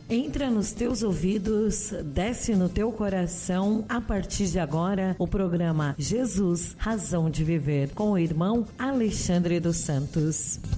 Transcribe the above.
Entra nos teus ouvidos, desce no teu coração, a partir de agora, o programa Jesus, Razão de Viver, com o irmão Alexandre dos Santos.